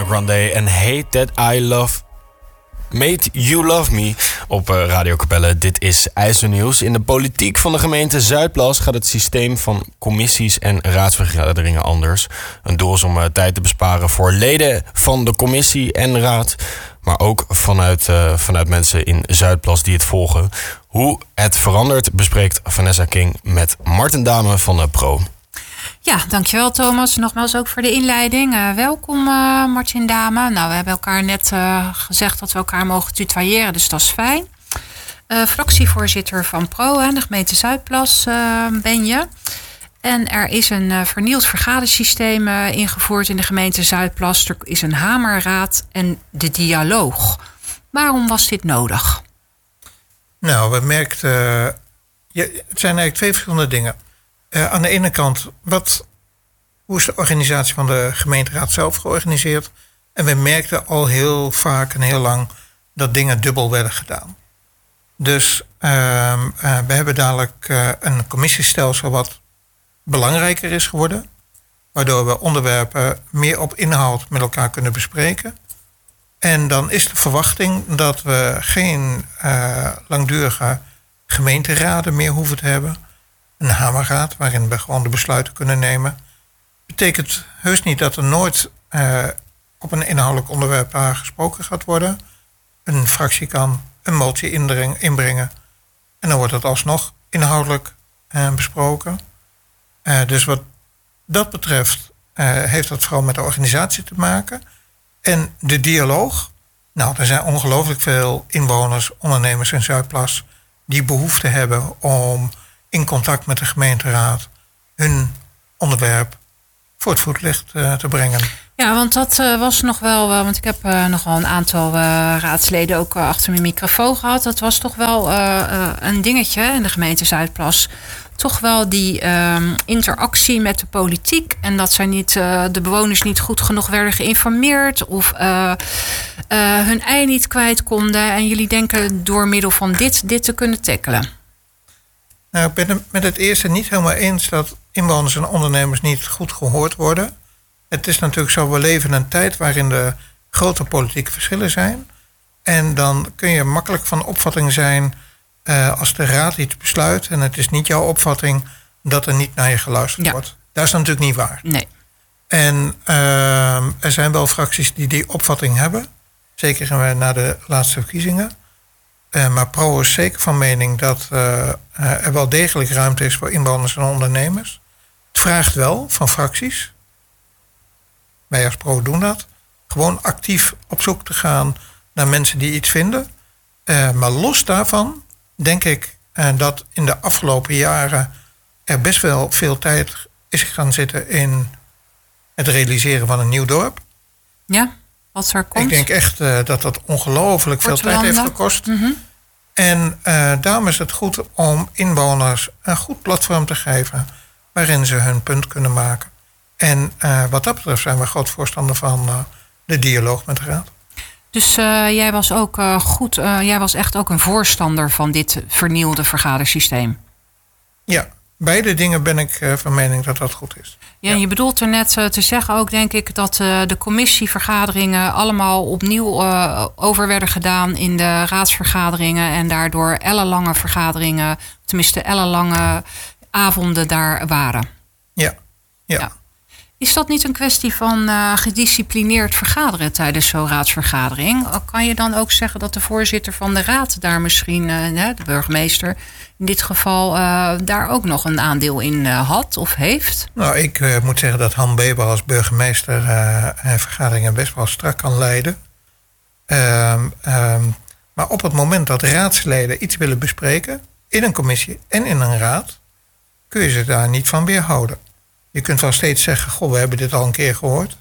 Ariana Grande en Hate That I Love Made You Love Me op Radio Capelle. Dit is IJsselnieuws. In de politiek van de gemeente Zuidplas gaat het systeem van commissies en raadsvergaderingen anders. Een doel is om tijd te besparen voor leden van de commissie en raad, maar ook vanuit mensen in Zuidplas die het volgen. Hoe het verandert bespreekt Vanessa King met Martin Dame van de Pro. Ja, dankjewel Thomas. Nogmaals ook voor de inleiding. Welkom Martin Dame. Nou, we hebben elkaar net gezegd dat we elkaar mogen tutoyeren, dus dat is fijn. Fractievoorzitter van Pro, de gemeente Zuidplas ben je. En er is een vernieuwd vergadersysteem ingevoerd in de gemeente Zuidplas. Er is een hamerraad en de dialoog. Waarom was dit nodig? Nou, we merkten, het zijn eigenlijk twee verschillende dingen. Aan de ene kant, hoe is de organisatie van de gemeenteraad zelf georganiseerd? En we merkten al heel vaak en heel lang dat dingen dubbel werden gedaan. Dus we hebben dadelijk een commissiestelsel wat belangrijker is geworden. Waardoor we onderwerpen meer op inhoud met elkaar kunnen bespreken. En dan is de verwachting dat we geen langdurige gemeenteraden meer hoeven te hebben. Een hamerraad waarin we gewoon de besluiten kunnen nemen. Betekent heus niet dat er nooit op een inhoudelijk onderwerp gesproken gaat worden. Een fractie kan een motie inbrengen. En dan wordt het alsnog inhoudelijk besproken. Dus wat dat betreft heeft dat vooral met de organisatie te maken. En de dialoog. Nou, er zijn ongelooflijk veel inwoners, ondernemers in Zuidplas die behoefte hebben om in contact met de gemeenteraad hun onderwerp voor het voetlicht te brengen. Ja, want dat was nog wel, want ik heb nogal een aantal raadsleden ook achter mijn microfoon gehad. Dat was toch wel een dingetje in de gemeente Zuidplas. Toch wel die interactie met de politiek. En dat de bewoners niet goed genoeg werden geïnformeerd. Of hun ei niet kwijt konden. En jullie denken door middel van dit te kunnen tackelen. Nou, ik ben het met het eerste niet helemaal eens dat inwoners en ondernemers niet goed gehoord worden. Het is natuurlijk zo, we leven in een tijd waarin er grote politieke verschillen zijn. En dan kun je makkelijk van opvatting zijn als de raad iets besluit en het is niet jouw opvatting dat er niet naar je geluisterd wordt. Dat is natuurlijk niet waar. Nee. En er zijn wel fracties die opvatting hebben. Zeker na de laatste verkiezingen. Maar Pro is zeker van mening dat er wel degelijk ruimte is voor inwoners en ondernemers. Het vraagt wel van fracties. Wij als Pro doen dat. Gewoon actief op zoek te gaan naar mensen die iets vinden. Maar los daarvan denk ik dat in de afgelopen jaren er best wel veel tijd is gaan zitten in het realiseren van een nieuw dorp. Ja, wat er komt. Ik denk echt dat ongelooflijk veel tijd heeft gekost. Mm-hmm. En daarom is het goed om inwoners een goed platform te geven waarin ze hun punt kunnen maken. En wat dat betreft zijn we groot voorstander van de dialoog met de raad. Dus jij was ook jij was echt ook een voorstander van dit vernieuwde vergadersysteem? Ja, beide dingen ben ik van mening dat dat goed is. Ja, je bedoelt er net te zeggen ook, denk ik, dat de commissievergaderingen allemaal opnieuw over werden gedaan in de raadsvergaderingen en daardoor ellenlange vergaderingen, tenminste ellenlange avonden daar waren. Ja. Is dat niet een kwestie van gedisciplineerd vergaderen tijdens zo'n raadsvergadering? Kan je dan ook zeggen dat de voorzitter van de raad daar misschien, de burgemeester in dit geval, daar ook nog een aandeel in had of heeft? Nou, ik moet zeggen dat Han Beber als burgemeester vergaderingen best wel strak kan leiden. Maar op het moment dat raadsleden iets willen bespreken, in een commissie en in een raad, kun je ze daar niet van weerhouden. Je kunt wel steeds zeggen, goh, we hebben dit al een keer gehoord.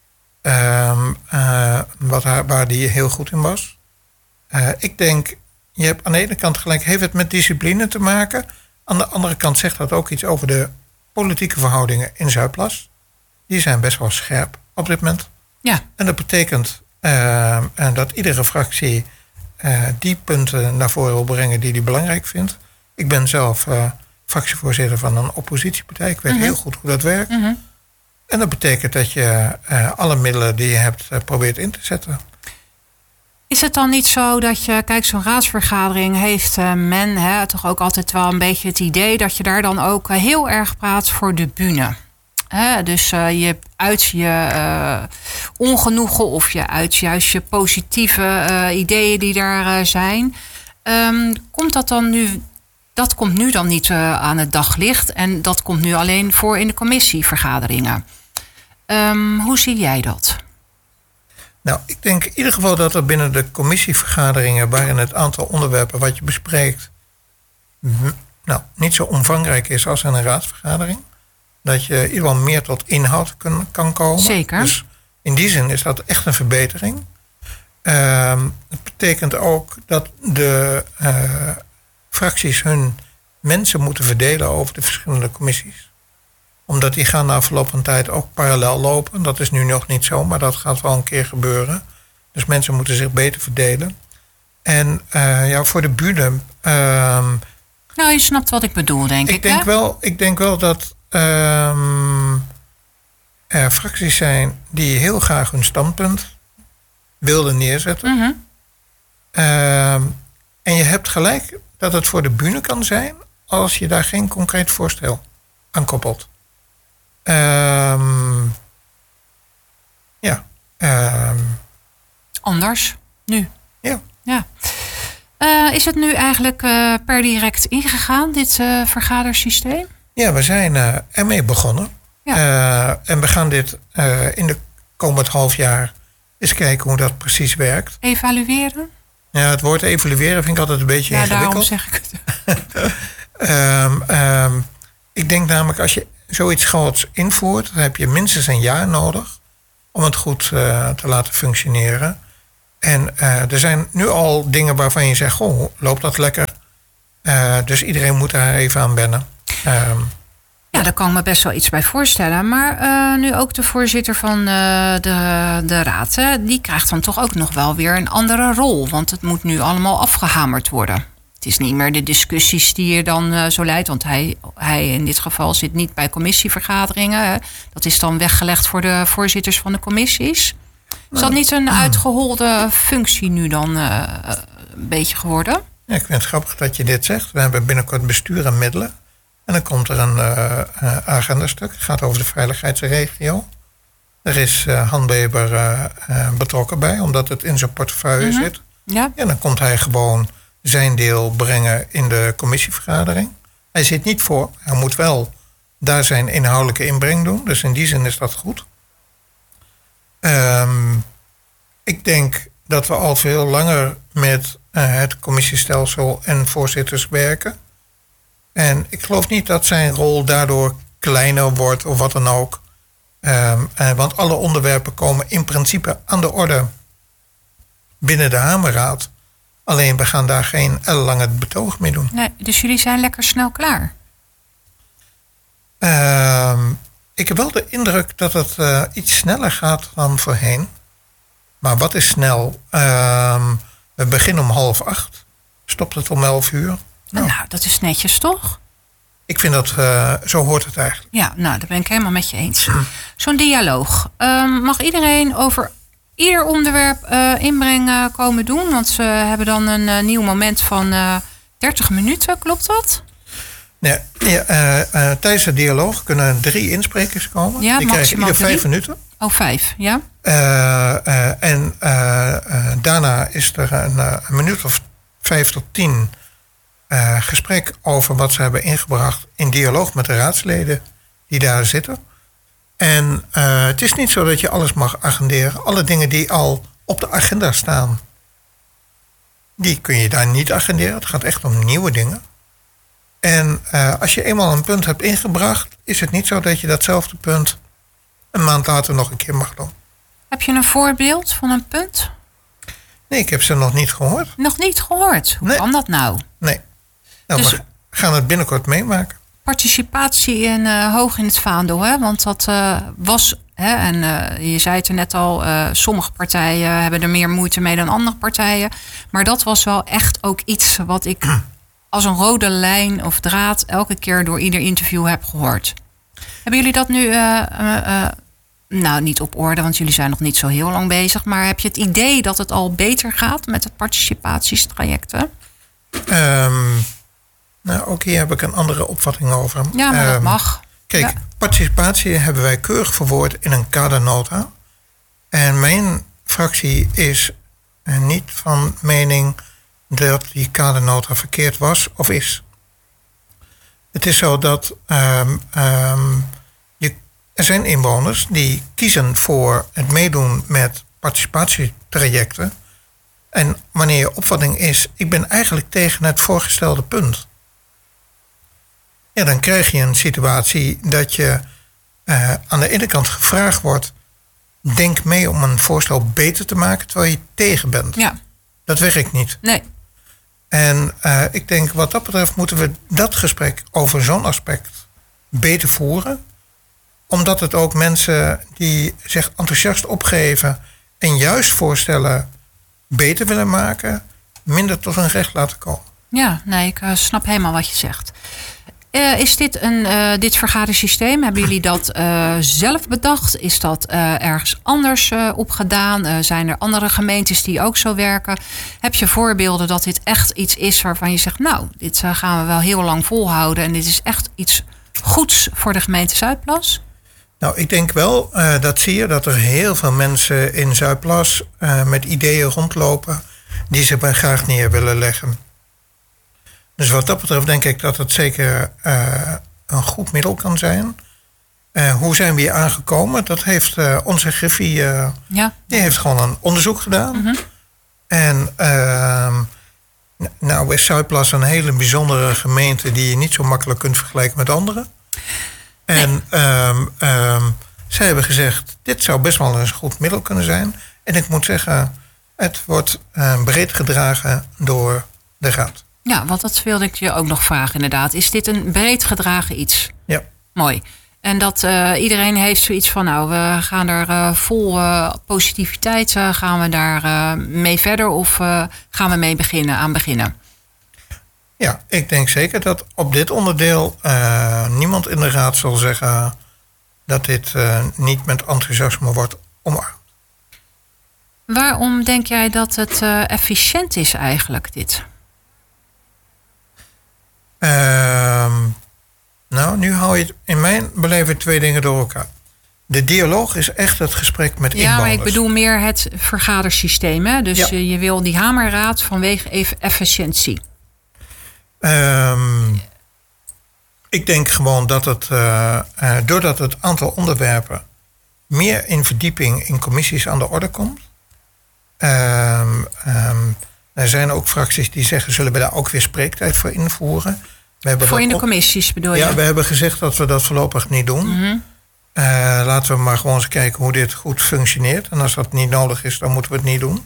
Waar die heel goed in was. Ik denk, je hebt aan de ene kant gelijk, heeft het met discipline te maken. Aan de andere kant zegt dat ook iets over de politieke verhoudingen in Zuidplas. Die zijn best wel scherp op dit moment. Ja. En dat betekent dat iedere fractie die punten naar voren wil brengen die hij belangrijk vindt. Ik ben zelf fractievoorzitter van een oppositiepartij. Ik weet heel goed hoe dat werkt. En dat betekent dat je alle middelen die je hebt probeert in te zetten. Is het dan niet zo dat je, kijk, zo'n raadsvergadering heeft men toch ook altijd wel een beetje het idee dat je daar dan ook heel erg praat voor de bühne. Dus je uit je ongenoegen of je uit juist je positieve ideeën die daar zijn. Komt dat dan nu? Dat komt nu dan niet aan het daglicht en dat komt nu alleen voor in de commissievergaderingen. Hoe zie jij dat? Nou, ik denk in ieder geval dat er binnen de commissievergaderingen, waarin het aantal onderwerpen wat je bespreekt niet zo omvangrijk is als in een raadsvergadering, dat je in ieder geval meer tot inhoud kan komen. Zeker. Dus in die zin is dat echt een verbetering. Het betekent ook dat de fracties hun mensen moeten verdelen over de verschillende commissies. Omdat die gaan na verloop van tijd ook parallel lopen. Dat is nu nog niet zo, maar dat gaat wel een keer gebeuren. Dus mensen moeten zich beter verdelen. En voor de bühne. Je snapt wat ik bedoel, denk ik. Ik denk wel dat er fracties zijn die heel graag hun standpunt wilden neerzetten. Mm-hmm. En je hebt gelijk dat het voor de bühne kan zijn als je daar geen concreet voorstel aan koppelt. Anders, nu. Ja. Is het nu eigenlijk per direct ingegaan, dit vergadersysteem? Ja, we zijn ermee begonnen. Ja. En we gaan dit in de komend half jaar eens kijken hoe dat precies werkt. Evalueren? Ja, het woord evalueren vind ik altijd een beetje ingewikkeld. Ja, daarom zeg ik het. Ik denk namelijk als je zoiets groots invoert, dan heb je minstens een jaar nodig om het goed te laten functioneren. En er zijn nu al dingen waarvan je zegt, goh, loopt dat lekker? Dus iedereen moet daar even aan wennen. Daar kan ik me best wel iets bij voorstellen. Maar nu ook de voorzitter van de raad, die krijgt dan toch ook nog wel weer een andere rol. Want het moet nu allemaal afgehamerd worden. Het is niet meer de discussies die je dan zo leidt. Want hij in dit geval zit niet bij commissievergaderingen. Dat is dan weggelegd voor de voorzitters van de commissies. Is dat niet een uitgeholde functie nu dan een beetje geworden? Ja, ik vind het grappig dat je dit zegt. We hebben binnenkort bestuur en middelen. En dan komt er een agendastuk. Het gaat over de veiligheidsregio. Er is Han Weber betrokken bij, omdat het in zijn portefeuille zit. Ja. En dan komt hij gewoon zijn deel brengen in de commissievergadering. Hij zit niet voor. Hij moet wel daar zijn inhoudelijke inbreng doen. Dus in die zin is dat goed. Ik denk dat we al veel langer met het commissiestelsel en voorzitters werken. En ik geloof niet dat zijn rol daardoor kleiner wordt of wat dan ook. Want alle onderwerpen komen in principe aan de orde binnen de Hamerraad. Alleen we gaan daar geen ellenlange betoog mee doen. Nee, dus jullie zijn lekker snel klaar? Ik heb wel de indruk dat het iets sneller gaat dan voorheen. Maar wat is snel? We beginnen om 7:30. Stopt het om 11:00. Nou, dat is netjes, toch? Ik vind dat, zo hoort het eigenlijk. Ja, dat ben ik helemaal met je eens. Zo'n dialoog. Mag iedereen over ieder onderwerp inbreng komen doen? Want ze hebben dan een nieuw moment van 30 minuten, klopt dat? Nee, tijdens de dialoog kunnen 3 insprekers komen. Ja, die krijgen ieder 5 minuten. Oh, 5, ja. En daarna is er een minuut of 5 tot 10... gesprek over wat ze hebben ingebracht in dialoog met de raadsleden die daar zitten. En het is niet zo dat je alles mag agenderen. Alle dingen die al op de agenda staan, die kun je daar niet agenderen. Het gaat echt om nieuwe dingen. En als je eenmaal een punt hebt ingebracht, is het niet zo dat je datzelfde punt een maand later nog een keer mag doen. Heb je een voorbeeld van een punt? Nee, ik heb ze nog niet gehoord. Nog niet gehoord? Hoe kan dat nou? Nee. Nou, dus we gaan het binnenkort meemaken. Participatie hoog in het vaandel, hè? Want dat was, en je zei het er net al, sommige partijen hebben er meer moeite mee dan andere partijen. Maar dat was wel echt ook iets wat ik als een rode lijn of draad elke keer door ieder interview heb gehoord. Hebben jullie dat nu nou, niet op orde, want jullie zijn nog niet zo heel lang bezig. Maar heb je het idee dat het al beter gaat met het participatiestrajecten? Nou, ook hier heb ik een andere opvatting over. Ja, maar dat mag. Kijk, participatie hebben wij keurig verwoord in een kadernota. En mijn fractie is niet van mening dat die kadernota verkeerd was of is. Het is zo dat er zijn inwoners die kiezen voor het meedoen met participatietrajecten. En wanneer je opvatting is, ik ben eigenlijk tegen het voorgestelde punt. Ja, dan krijg je een situatie dat je aan de ene kant gevraagd wordt, denk mee om een voorstel beter te maken, terwijl je tegen bent. Ja. Dat werkt niet. Nee. En ik denk wat dat betreft moeten we dat gesprek over zo'n aspect beter voeren. Omdat het ook mensen die zich enthousiast opgeven en juist voorstellen beter willen maken, minder tot hun recht laten komen. Ja, nee, ik snap helemaal wat je zegt. Is dit vergadersysteem, hebben jullie dat zelf bedacht? Is dat ergens anders op gedaan? Zijn er andere gemeentes die ook zo werken? Heb je voorbeelden dat dit echt iets is waarvan je zegt, nou, dit gaan we wel heel lang volhouden en dit is echt iets goeds voor de gemeente Zuidplas? Nou, ik denk wel, dat zie je, dat er heel veel mensen in Zuidplas met ideeën rondlopen die ze maar graag neer willen leggen. Dus wat dat betreft denk ik dat het zeker een goed middel kan zijn. Hoe zijn we hier aangekomen? Dat heeft onze Griffie, die heeft gewoon een onderzoek gedaan. Mm-hmm. En nou is Zuidplas een hele bijzondere gemeente die je niet zo makkelijk kunt vergelijken met andere. En zij hebben gezegd, dit zou best wel een goed middel kunnen zijn. En ik moet zeggen, het wordt breed gedragen door de Raad. Ja, want dat wilde ik je ook nog vragen inderdaad. Is dit een breed gedragen iets? Ja. Mooi. En dat iedereen heeft zoiets van, nou, we gaan er vol positiviteit, gaan we daar mee verder of gaan we mee beginnen? Ja, ik denk zeker dat op dit onderdeel niemand in de Raad zal zeggen dat dit niet met enthousiasme wordt omarmd. Waarom denk jij dat het efficiënt is eigenlijk, dit? Nou, nu hou je in mijn beleving twee dingen door elkaar. De dialoog is echt het gesprek met inwoners. Ja, maar ik bedoel meer het vergadersysteem. Hè? Dus je wil die hamerraad vanwege even efficiëntie. Ik denk gewoon dat het, doordat het aantal onderwerpen meer in verdieping in commissies aan de orde komt. Er zijn ook fracties die zeggen, zullen we daar ook weer spreektijd voor invoeren? Voor in de commissies bedoel je? Ja, we hebben gezegd dat we dat voorlopig niet doen. Mm-hmm. Laten we maar gewoon eens kijken hoe dit goed functioneert. En als dat niet nodig is, dan moeten we het niet doen.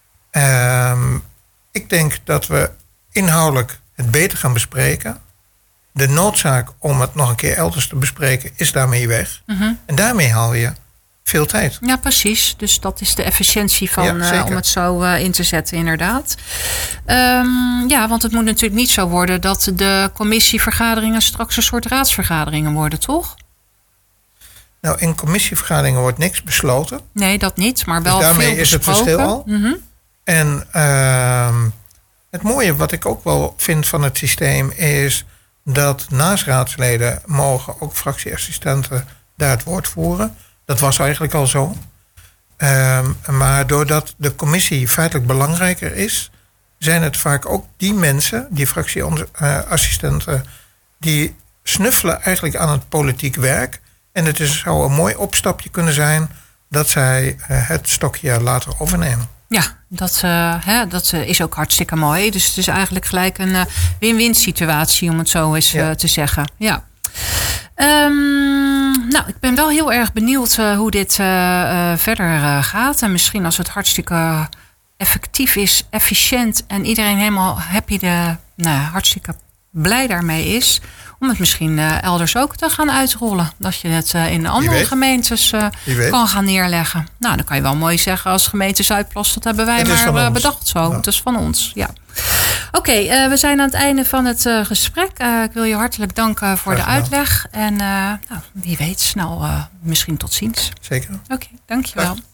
Ik denk dat we inhoudelijk het beter gaan bespreken. De noodzaak om het nog een keer elders te bespreken is daarmee weg. Mm-hmm. En daarmee haal je veel tijd. Ja, precies. Dus dat is de efficiëntie van om het zo in te zetten, inderdaad. Ja, want het moet natuurlijk niet zo worden dat de commissievergaderingen straks een soort raadsvergaderingen worden, toch? Nou, in commissievergaderingen wordt niks besloten. Nee, dat niet, maar wel dus daarmee veel is besproken. Het verschil al. Mm-hmm. En het mooie wat ik ook wel vind van het systeem is dat naast raadsleden mogen ook fractieassistenten daar het woord voeren. Dat was eigenlijk al zo. Maar doordat de commissie feitelijk belangrijker is, zijn het vaak ook die mensen, die fractieassistenten, die snuffelen eigenlijk aan het politiek werk. En het zou een mooi opstapje kunnen zijn dat zij het stokje later overnemen. Ja, dat is ook hartstikke mooi. Dus het is eigenlijk gelijk een win-win situatie, om het zo eens te zeggen. Ja. Nou, ik ben wel heel erg benieuwd hoe dit verder gaat. En misschien als het hartstikke effectief is, efficiënt en iedereen helemaal happy, hartstikke blij daarmee is, om het misschien elders ook te gaan uitrollen. Dat je het in andere gemeentes kan gaan neerleggen. Nou, dan kan je wel mooi zeggen als gemeente Zuidplas, dat hebben wij maar bedacht zo. Ja. Het is van ons, ja. Oké, we zijn aan het einde van het gesprek. Ik wil je hartelijk danken voor de uitleg. En wie weet, snel misschien tot ziens. Zeker. Oké, dankjewel.